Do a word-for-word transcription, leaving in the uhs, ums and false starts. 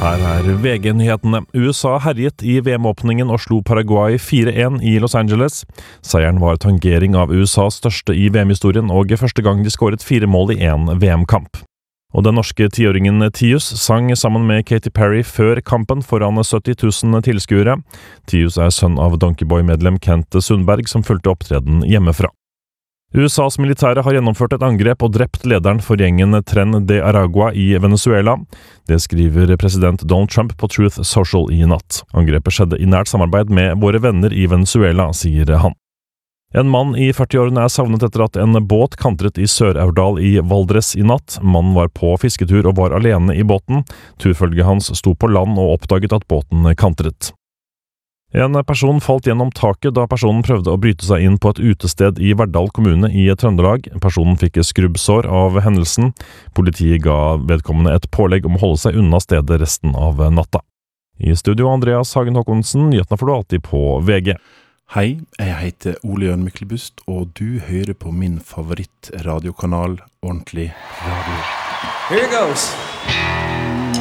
Her er V G-nyhetene. U S A herjet i V M-åpningen og slo Paraguay fire en i Los Angeles. Seieren var tangering av U S A's største i V M-historien, og første gang de skåret fire mål i en V M-kamp. Og den norske tiåringen Tius sang sammen med Katy Perry før kampen foran sytti tusen tilskuere. Tius er sønn av Donkeyboy-medlem Kent Sundberg, som fulgte opptreden hjemmefra. U S A's militære har gjennomført et angrep og drept lederen for gjengen Tren de Aragua i Venezuela. Det skriver president Donald Trump på Truth Social i natt. Angrepet skjedde i nært samarbeid med våre venner i Venezuela, sier han. En mann i førtiårene er savnet etter at en båt kantret i Sør-Aurdal i Valdres i natt. Mannen var på fisketur og var alene i båten. Turfølget hans sto på land og oppdaget at båten kantret. En person falt gjennom taket da personen prøvde å bryte seg inn på et utested i Verdal kommune i Trøndelag. Personen fikk skrubbsår av hendelsen. Politiet ga vedkommende et pålegg om å holde seg unna stedet resten av natta. I studio Andreas Hagen Håkonsen, nyhetene får du alltid på V G. Hei, jeg heter Ole Jørn Myklebust, og du hører på min favorittradiokanal, Ordentlig Radio. Here it goes.